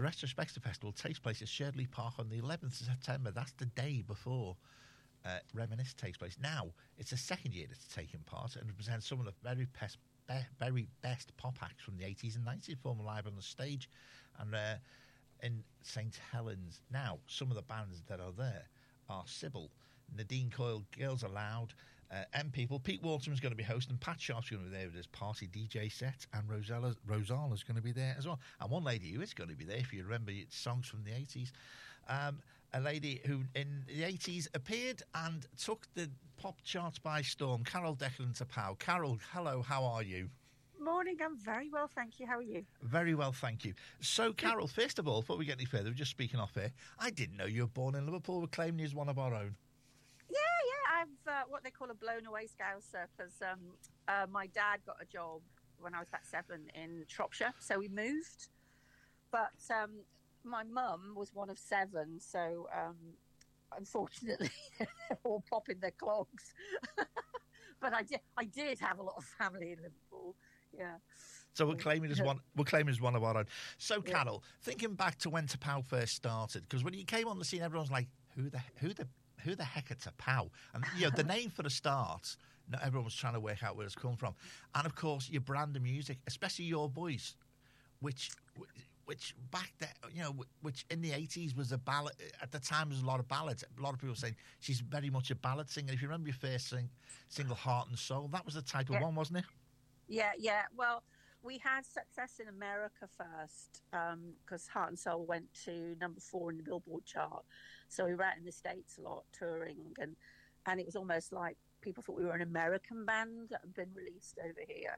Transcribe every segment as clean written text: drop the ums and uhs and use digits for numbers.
Retrospective Festival takes place at Sherdley Park on the 11th of September. That's the day before Reminisce takes place. Now, it's the second year it's taking part and represents some of the very best pop acts from the 80s and 90s performing live on the stage and in St Helens. Now, some of the bands that are there are Sybil, Nadine Coyle, Girls Aloud, M People. Pete Waterman's going to be hosting. Pat Sharp's going to be there with his party DJ set, and Rosala's going to be there as well. And one lady who is going to be there, if you remember songs from the 80s, a lady who in the 80s appeared and took the pop charts by storm, Carol Declan Tapau. Carol, hello, how are you? Morning, I'm very well, thank you. How are you? Very well, thank you. So, Carol, first of all, before we get any further, we're just speaking off here, I didn't know you were born in Liverpool. We're claiming you as one of our own. Yeah, I've what they call a blown away scouser, because my dad got a job when I was about 7 in Shropshire, so we moved. But my mum was one of 7, so unfortunately they're all popping their clogs. But I did have a lot of family in Liverpool. Yeah. So we're claiming as one. We're claiming as one of our own. So, Carol, thinking back to when Tapau first started, because when you came on the scene, everyone was like, "Who the heck are Tapau?" And the name for the start, not everyone was trying to work out where it's come from. And of course, your brand of music, especially your voice, which back then, which in the 80s was a ballad. At the time, there was a lot of ballads. A lot of people saying she's very much a ballad singer. If you remember your first single, Heart and Soul, that was the type of one, wasn't it? Yeah. Well, we had success in America first because Heart and Soul went to number 4 in the Billboard chart. So we were out in the States a lot, touring, and it was almost like people thought we were an American band that had been released over here,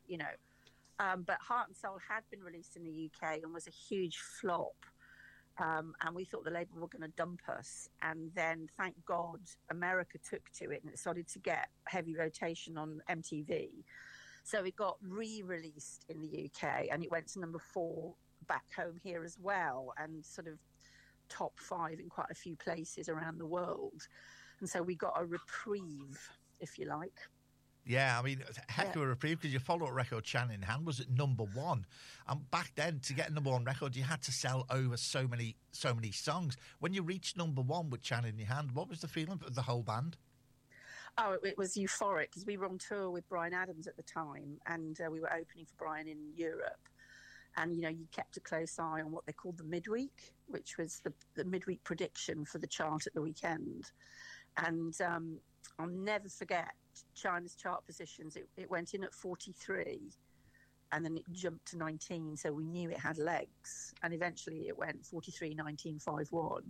But Heart and Soul had been released in the UK and was a huge flop. And we thought the label were going to dump us. And then, thank God, America took to it and it started to get heavy rotation on MTV. So it got re-released in the UK and it went to number 4 back home here as well, and sort of top 5 in quite a few places around the world. And so we got a reprieve, if you like. Yeah, I mean, heck of a reprieve, because your follow-up record, Chan in Hand, was at number 1. And back then, to get a number 1 record, you had to sell over so many songs. When you reached number 1 with Chan in Your Hand, what was the feeling for the whole band? Oh, it was euphoric, because we were on tour with Bryan Adams at the time, and we were opening for Bryan in Europe. And, you kept a close eye on what they called the midweek, which was the midweek prediction for the chart at the weekend. And I'll never forget China's chart positions. It went in at 43 and then it jumped to 19, so we knew it had legs. And eventually it went 43, 19, 5, 1.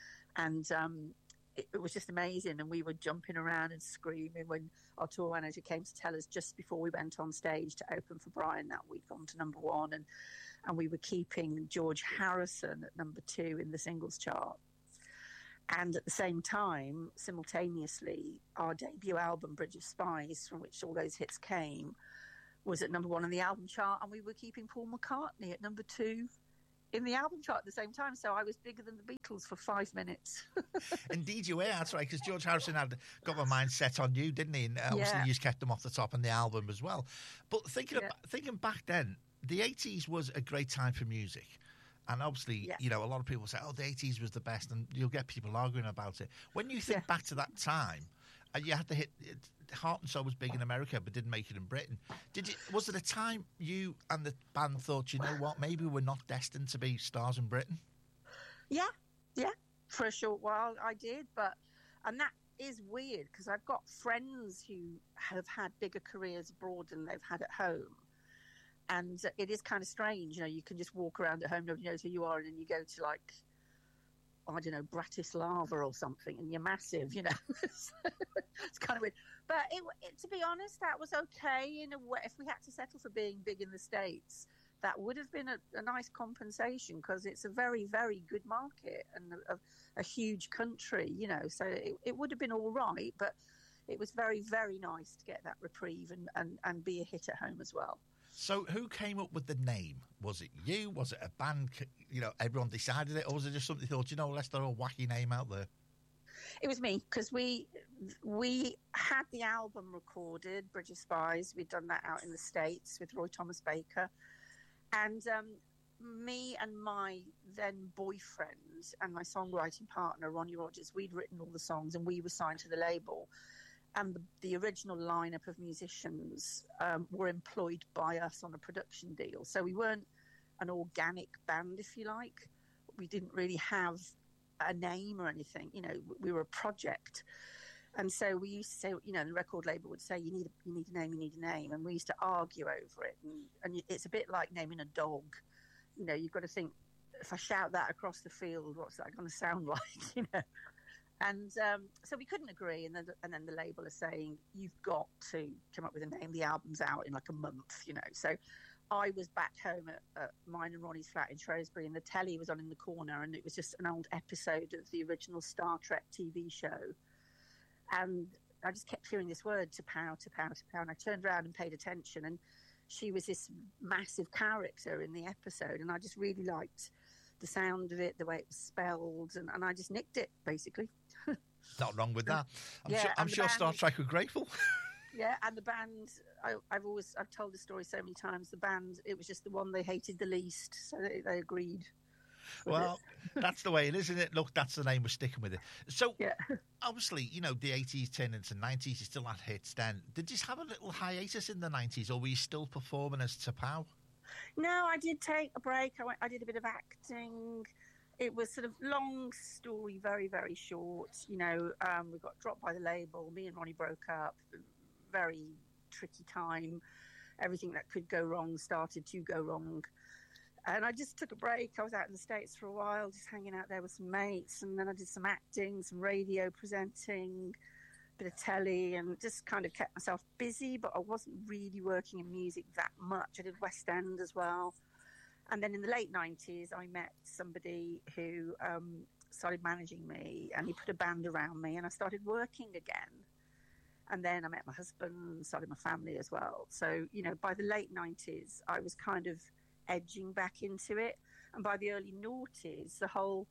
And it was just amazing, and we were jumping around and screaming when our tour manager came to tell us just before we went on stage to open for Bryan that we'd gone to number 1, and we were keeping George Harrison at number 2 in the singles chart. And at the same time, simultaneously, our debut album, Bridge of Spies, from which all those hits came, was at number 1 on the album chart, and we were keeping Paul McCartney at number 2 in the album chart at the same time. So I was bigger than the Beatles for 5 minutes. Indeed you were, that's right, because George Harrison had got my mind set on you, didn't he? And obviously you just kept them off the top on the album as well. But thinking back then, the 80s was a great time for music. And obviously, a lot of people say, the 80s was the best, and you'll get people arguing about it. When you think back to that time, and you had to hit Heart and Soul was big in America but didn't make it in Britain. Was it a time you and the band thought, you know what, maybe we're not destined to be stars in Britain? Yeah, for a short while I did, and that is weird because I've got friends who have had bigger careers abroad than they've had at home. And it is kind of strange, you can just walk around at home, nobody knows who you are, and then you go to, like, I don't know, Bratislava or something, and you're massive, It's kind of weird. But to be honest, that was okay in a way. If we had to settle for being big in the States, that would have been a nice compensation, because it's a very, very good market and a huge country, So it would have been all right, but it was very, very nice to get that reprieve and be a hit at home as well. So who came up with the name? Was it you? Was it a band? Everyone decided it? Or was it just something you thought, let's throw a wacky name out there? It was me, because we had the album recorded, Bridge of Spies. We'd done that out in the States with Roy Thomas Baker. And me and my then boyfriend and my songwriting partner, Ronnie Rogers, we'd written all the songs and we were signed to the label. And the original lineup of musicians were employed by us on a production deal. So we weren't an organic band, if you like. We didn't really have a name or anything. You know, we were a project. And so we used to say, you know, the record label would say, you need a name. And we used to argue over it. And it's a bit like naming a dog. You know, you've got to think, if I shout that across the field, what's that going to sound like, you know? And so we couldn't agree. And then the label is saying, you've got to come up with a name. The album's out in like a month, you know. So I was back home at mine and Ronnie's flat in Shrewsbury, and the telly was on in the corner, and it was just an old episode of the original Star Trek TV show. And I just kept hearing this word, T'Pau, T'Pau, T'Pau. And I turned around and paid attention, and she was this massive character in the episode. And I just really liked the sound of it, the way it was spelled. And I just nicked it, basically. Not wrong with that. I'm the sure band, Star Trek were grateful. Yeah, and the band, I've told the story so many times, the band, it was just the one they hated the least. So they agreed. Well, that's the way it is, isn't it? Look, that's the name, we're sticking with it. So, yeah. Obviously, you know, the 80s turned into 90s, you still had hits then. Did you have a little hiatus in the 90s, or were you still performing as T'Pau? No, I did take a break. I did a bit of acting. It was sort of long story, very, very short. You know, we got dropped by the label. Me and Ronnie broke up. Very tricky time. Everything that could go wrong started to go wrong. And I just took a break. I was out in the States for a while, just hanging out there with some mates. And then I did some acting, some radio presenting, a bit of telly, and just kind of kept myself busy. But I wasn't really working in music that much. I did West End as well. And then in the late 90s, I met somebody who started managing me, and he put a band around me, and I started working again. And then I met my husband, started my family as well. So, you know, by the late 90s, I was kind of edging back into it. And by the early noughties, the whole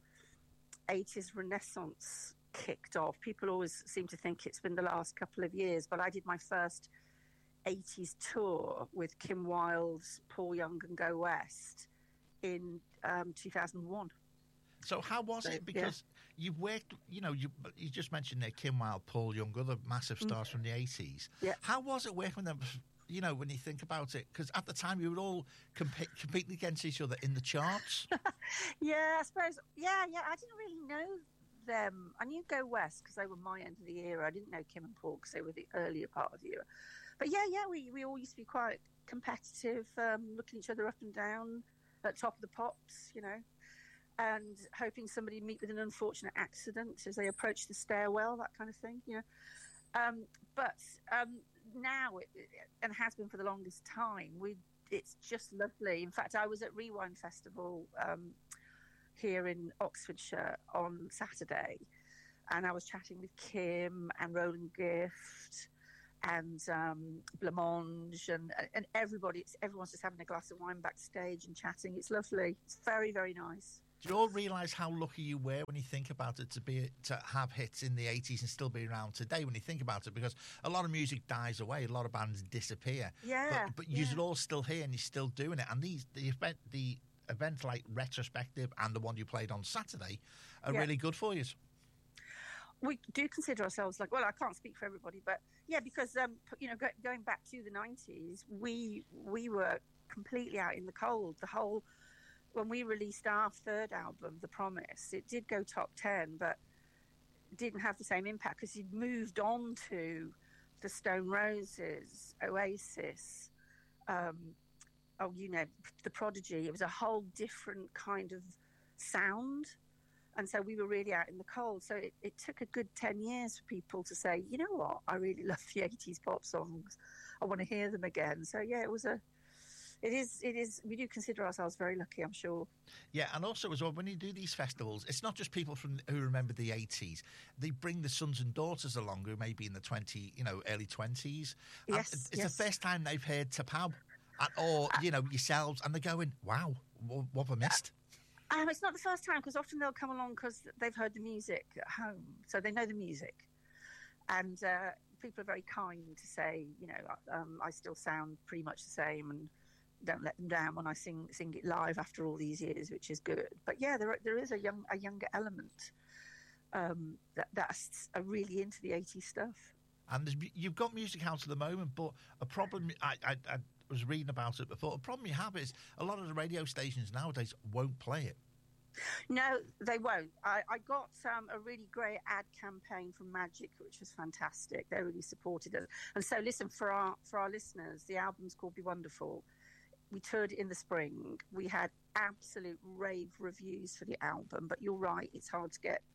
80s renaissance kicked off. People always seem to think it's been the last couple of years, but I did my first 80s tour with Kim Wilde's Paul Young and Go West in 2001. So how was it? Because you've worked, you know, you just mentioned there Kim Wilde, Paul Young, other massive stars from the 80s. Yeah. How was it working with them, you know, when you think about it? Because at the time you were all competing against each other in the charts. Yeah, I suppose. Yeah, I didn't really know them. I knew Go West because they were my end of the era. I didn't know Kim and Paul because they were the earlier part of the era. But yeah, we all used to be quite competitive, looking each other up and down at top of the pops, you know, and hoping somebody meet with an unfortunate accident as they approach the stairwell, that kind of thing, you know. But now, and has been for the longest time, it's just lovely. In fact, I was at Rewind Festival here in Oxfordshire on Saturday, and I was chatting with Kim and Roland Gift and Blancmange and everybody. Everyone's just having a glass of wine backstage and chatting. It's lovely. It's very, very nice. Do you all realise how lucky you were when you think about it to have hits in the 80s and still be around today when you think about it? Because a lot of music dies away, a lot of bands disappear. Yeah. But you're all still here and you're still doing it. And the events like Retrospective and the one you played on Saturday are really good for you. We do consider ourselves like, well, I can't speak for everybody, but yeah, because, you know, going back to the 90s, we were completely out in the cold. When we released our third album, The Promise, it did go top 10, but didn't have the same impact because he'd moved on to the Stone Roses, Oasis, The Prodigy. It was a whole different kind of sound. And so we were really out in the cold. So it took a good 10 years for people to say, you know what, I really love the 80s pop songs. I want to hear them again. So, yeah, it is. We do consider ourselves very lucky, I'm sure. Yeah, and also as well, when you do these festivals, it's not just people who remember the 80s. They bring the sons and daughters along who may be in the early 20s. Yes, it's the first time they've heard T'Pau or, you know, yourselves, and they're going, wow, what have I missed? It's not the first time because often they'll come along because they've heard the music at home, so they know the music. And people are very kind to say, you know, I still sound pretty much the same, and don't let them down when I sing it live after all these years, which is good. But yeah, there is a younger element that's really into the 80s stuff. And you've got music out at the moment, but a problem I was reading about it before. A problem you have is a lot of the radio stations nowadays won't play it. No, they won't. I got a really great ad campaign from Magic, which was fantastic. They really supported us. And so, listen, for our listeners, the album's called Be Wonderful. We toured it in the spring. We had absolute rave reviews for the album. But you're right, it's hard to get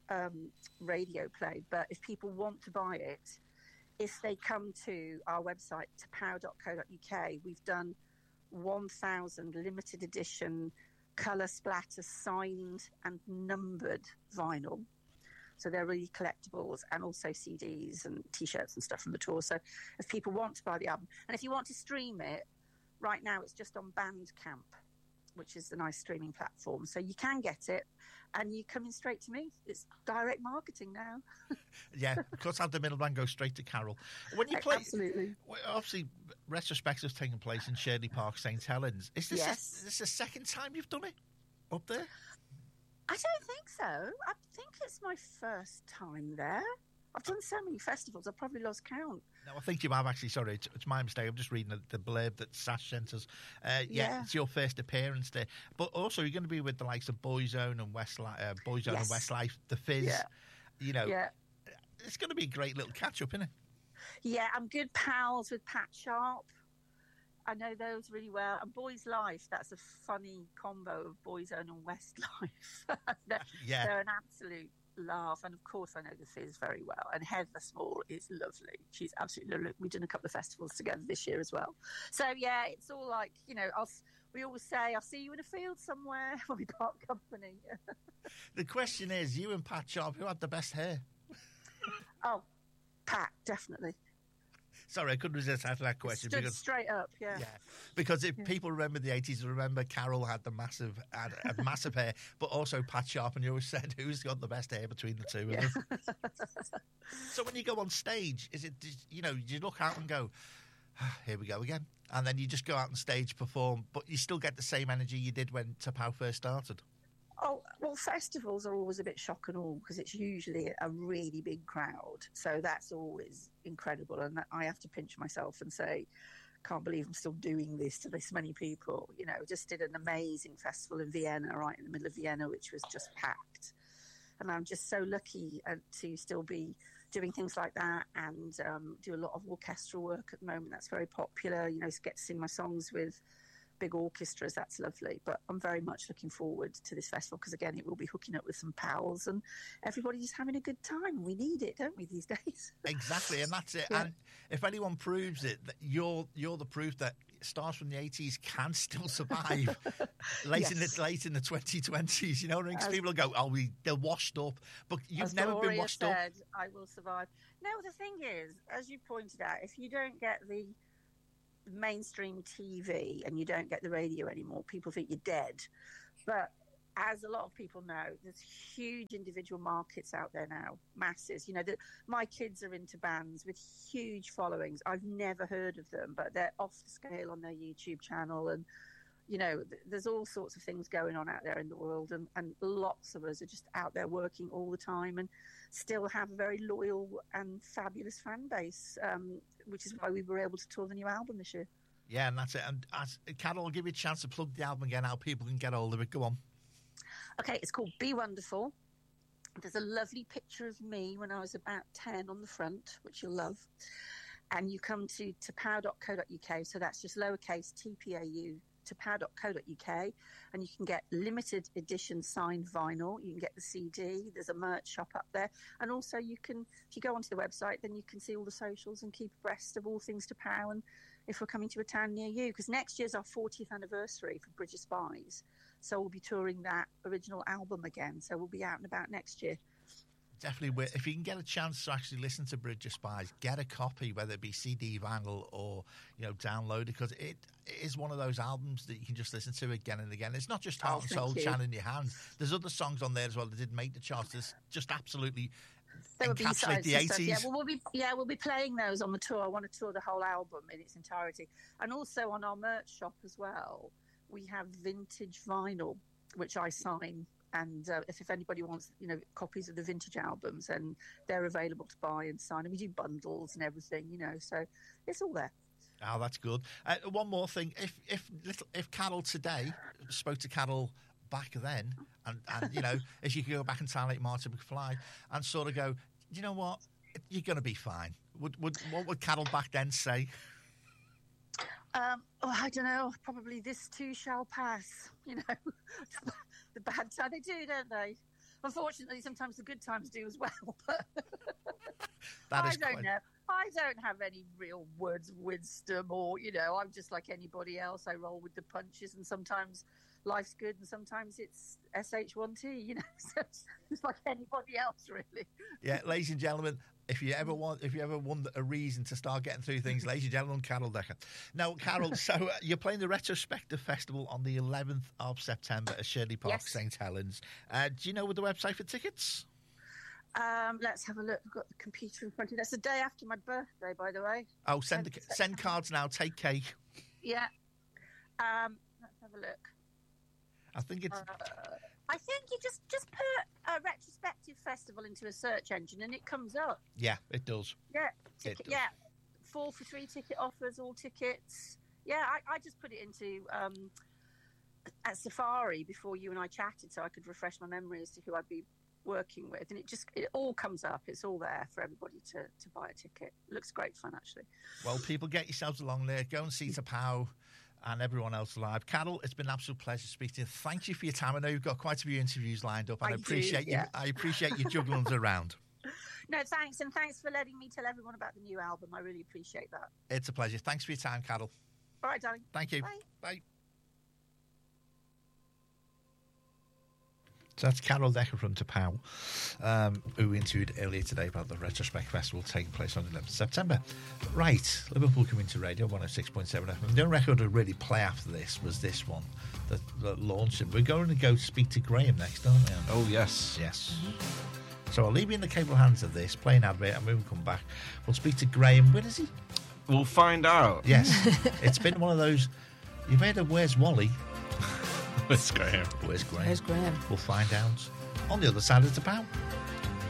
radio play. But if people want to buy it, if they come to our website, tapow.co.uk, we've done 1,000 limited edition colour splatter signed and numbered vinyl. So they're really collectibles, and also CDs and T-shirts and stuff from the tour. So if people want to buy the album, and if you want to stream it, right now it's just on Bandcamp, which is a nice streaming platform. So you can get it, and you come in straight to me. It's direct marketing now. Yeah, cut out the middleman, go straight to Carol. When you play, absolutely. Obviously, retrospectives taking place in Shirley Park, St Helens. Is this Yes. this the second time you've done it up there? I don't think so. I think it's my first time there. I've done so many festivals, I've probably lost count. No, I think you have actually. Sorry, it's my mistake. I'm just reading the blurb that Sash sent us. Yeah, it's your first appearance there. But also, you're going to be with the likes of Boyzone and Westlife, and Westlife, The Fizz. Yeah. You know, it's going to be a great little catch-up, isn't it? Yeah, I'm good pals with Pat Sharp. I know those really well. And Boys Life, that's a funny combo of Boyzone and Westlife. They're an absolute laugh. And of course, I know The Fizz very well. And Heather Small is lovely. She's absolutely lovely. We've done a couple of festivals together this year as well. So, yeah, it's all like, you know, we always say, I'll see you in a field somewhere when we part company. The question is, you and Pat Sharp, who had the best hair? Oh, Pat, definitely. Sorry, I couldn't resist asking that question. Stood straight up, yeah. Because if people remember the 80s, remember Carol had had massive hair, but also Pat Sharp, and you always said, who's got the best hair between the two of them? So when you go on stage, is it, you know, you look out and go, here we go again, and then you just go out on stage, perform, but you still get the same energy you did when Tapau first started? Oh, well, festivals are always a bit shock and awe because it's usually a really big crowd. So that's always incredible. And I have to pinch myself and say, can't believe I'm still doing this to this many people. You know, just did an amazing festival in Vienna, right in the middle of Vienna, which was just packed. And I'm just so lucky to still be doing things like that and do a lot of orchestral work at the moment. That's very popular. You know, get to sing my songs with big orchestras, that's lovely. But I'm very much looking forward to this festival because, again, it will be hooking up with some pals and everybody's having a good time. We need it, don't we, these days? Exactly, and that's it. Yeah. And if anyone proves it, that you're the proof that stars from the 80s can still survive late in the 2020s. You know what I mean? Because people will go, they're washed up, but you've never been washed up. I will survive. No, the thing is, as you pointed out, if you don't get the mainstream TV and you don't get the radio anymore, people think you're dead. But as a lot of people know, there's huge individual markets out there now, masses. You know, my kids are into bands with huge followings. I've never heard of them, but they're off the scale on their YouTube channel. And, you know, there's all sorts of things going on out there in the world. And lots of us are just out there working all the time and still have a very loyal and fabulous fan base, which is why we were able to tour the new album this year. Yeah, and that's it. And Carol, I'll give you a chance to plug the album again, how people can get hold of it. Go on. Okay, it's called Be Wonderful. There's a lovely picture of me when I was about 10 on the front, which you'll love. And you come to tapow.co.uk, so that's just lowercase TPAU, tapow.co.uk, and you can get limited edition signed vinyl. You can get the CD. There's a merch shop up there. And also you can, if you go onto the website, then you can see all the socials and keep abreast of all things Tapau and if we're coming to a town near you. Because next year's our 40th anniversary for Bridge of Spies. So we'll be touring that original album again. So we'll be out and about next year. Definitely. If you can get a chance to actually listen to Bridge of Spies, get a copy, whether it be CD, vinyl, or, you know, download it, because it is one of those albums that you can just listen to again and again. It's not just Heart and Soul, Chan in Your Hands. There's other songs on there as well that didn't make the charts. There's just absolutely There were encapsulate B-sides the and stuff. 80s. We'll be playing those on the tour. I want to tour the whole album in its entirety, and also on our merch shop as well. We have vintage vinyl, which I sign, and if anybody wants, copies of the vintage albums, and they're available to buy and sign. And we do bundles and everything, so it's all there. Oh, that's good. One more thing: if Carol today spoke to Carol back then, and if you could go back in time like Martin McFly and sort of go, you know what, you're going to be fine. What would Carol back then say? I don't know. Probably this too shall pass. The bad times, they do, don't they? Unfortunately, sometimes the good times do as well. But I don't know. I don't have any real words of wisdom, or I'm just like anybody else. I roll with the punches, and sometimes life's good, and sometimes it's SH1T. So it's like anybody else, really. Yeah, ladies and gentlemen. If you ever want a reason to start getting through things, ladies and gentlemen, Carol Decker. Now, Carol, so you're playing the Retrospective Festival on the 11th of September at Shirley Park, yes. St Helens. Do you know the website for tickets? Let's have a look. I've got the computer in front of me. That's the day after my birthday, by the way. Oh, send cards now. Take cake. Yeah. Let's have a look. I think it's... I think you just put a Retrospective Festival into a search engine and it comes up. Yeah, it does. Yeah, yeah. 4 for 3 ticket offers, all tickets. Yeah, I just put it into at Safari before you and I chatted, so I could refresh my memory as to who I'd be working with, and it all comes up. It's all there for everybody to buy a ticket. It looks great fun, actually. Well, people, get yourselves along there. Go and see T'Pau and everyone else live. Carol, it's been an absolute pleasure speaking to you. Thank you for your time. I know you've got quite a few interviews lined up, and I appreciate you juggling us around. No, thanks, and thanks for letting me tell everyone about the new album. I really appreciate that. It's a pleasure. Thanks for your time, Carol. All right, darling. Thank you. Bye. Bye. So that's Carol Decker from T'Pau, who we interviewed earlier today about the Retrospect Festival taking place on the 11th of September. Right, Liverpool Community Radio, 106.7 FM. The only record to really play after this was this one that launched it. We're going to go speak to Graham next, aren't we? Oh, yes. Yes. So I'll leave you in the capable hands of this, play an advert, and when we come back, we'll speak to Graham. Where is he? We'll find out. Yes. It's been one of those, you've heard of Where's Wally? Where's Graham? Where's Graham? Where's Graham? We'll find out on the other side of T'Pau.